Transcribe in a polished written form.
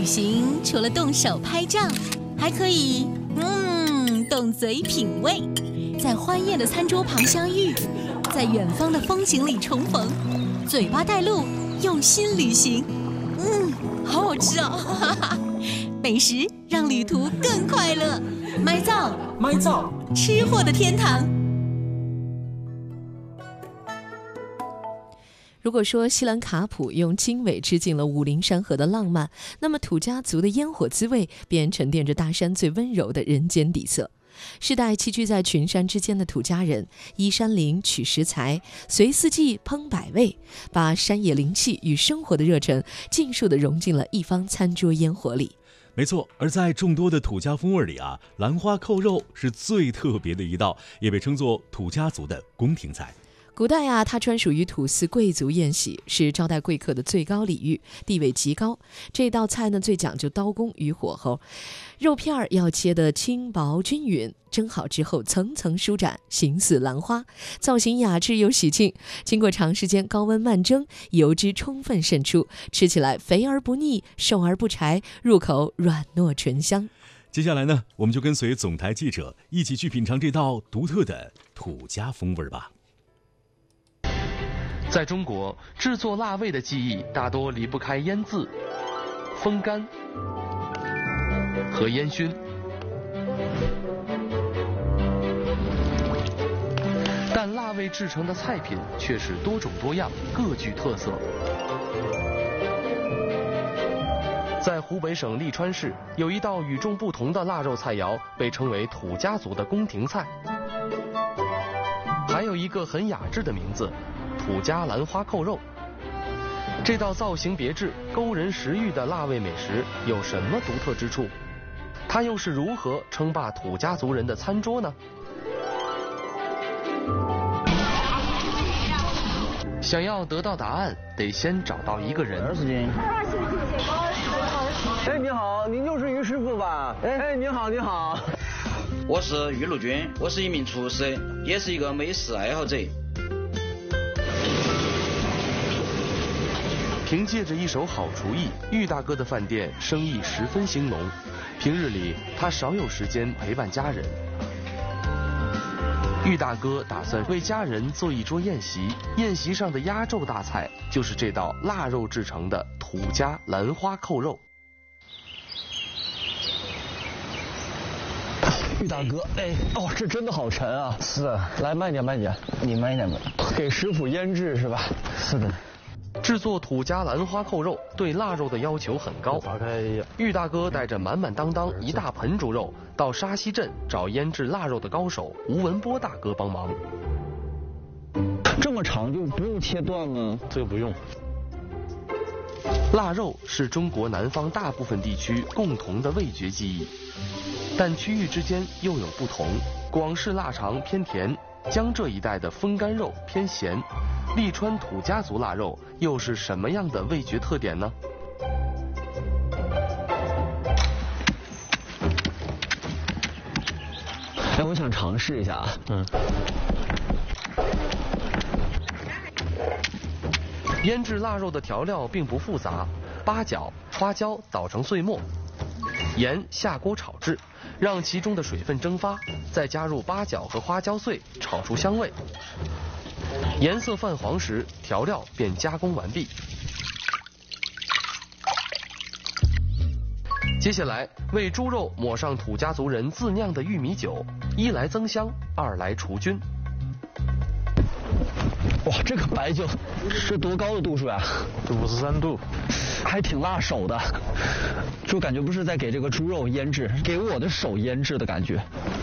旅行除了动手拍照，还可以动嘴品味，在欢宴的餐桌旁相遇，在远方的风景里重逢，嘴巴带路，用心旅行。好好吃哦！美食让旅途更快乐。麦造，吃货的天堂。如果说西兰卡普用经纬致敬了武陵山河的浪漫，那么土家族的烟火滋味便沉淀着大山最温柔的人间底色。世代栖居在群山之间的土家人，依山林取食材，随四季烹百味，把山野灵气与生活的热忱尽数地融进了一方餐桌烟火里。 没错，而在众多的土家风味里啊，兰花扣肉是最特别的一道，也被称作土家族的宫廷菜。 古代啊，它专属于土司贵族宴席，是招待贵客的最高礼遇，地位极高。这道菜呢，最讲究刀工与火候，肉片儿要切得轻薄均匀，蒸好之后层层舒展，形似兰花，造型雅致又喜庆。经过长时间高温慢蒸，油脂充分渗出，吃起来肥而不腻，瘦而不柴，入口软糯醇香。 接下来呢，我们就跟随总台记者一起去品尝这道独特的土家风味吧。 在中国，制作腊味的技艺大多离不开腌制、风干和烟熏。但腊味制成的菜品却是多种多样，各具特色。在湖北省利川市，有一道与众不同的腊肉菜肴，被称为土家族的宫廷菜，还有一个很雅致的名字。土家兰花扣肉，这道造型别致、勾人食欲的腊味美食有什么独特之处？它又是如何称霸土家族人的餐桌呢？想要得到答案，得先找到一个人。 哎，你好，您就是于师傅吧？哎，你好，你好。 我是于陆军，我是一名厨师，也是一个美食爱好者。 凭借着一手好厨艺，玉大哥的饭店生意十分兴隆。平日里，他少有时间陪伴家人。玉大哥打算为家人做一桌宴席，宴席上的压轴大菜就是这道腊肉制成的土家兰花扣肉。 玉大哥，这真的好沉啊！是啊，来慢点，你慢一点吧。给师傅腌制是吧？是的。 制作土家兰花扣肉对腊肉的要求很高。玉大哥带着满满当当一大盆猪肉到沙溪镇找腌制腊肉的高手吴文波大哥帮忙。 这么长就不用切断吗？ 这个不用。腊肉是中国南方大部分地区共同的味觉记忆，但区域之间又有不同。广式腊肠偏甜，江浙一带的风干肉偏咸。利川土家族腊肉又是什么样的味觉特点呢？ 我想尝试一下啊。 腌制腊肉的调料并不复杂，八角、花椒捣成碎末，盐下锅炒制，让其中的水分蒸发，再加入八角和花椒碎，炒出香味。颜色泛黄时，调料便加工完毕。接下来为猪肉抹上土家族人自酿的玉米酒，一来增香，二来除菌。 哇，这个白酒是多高的度数呀？53度，还挺辣手的，就感觉不是在给这个猪肉腌制，给我的手腌制的感觉。